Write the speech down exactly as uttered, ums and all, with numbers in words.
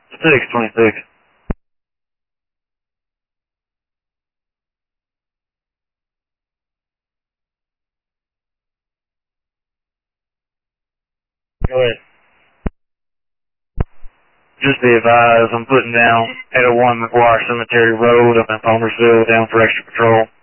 six twenty-six. Go ahead. Just be advised, I'm putting down eight oh one McGuire Cemetery Road up in Palmersville down for extra patrol.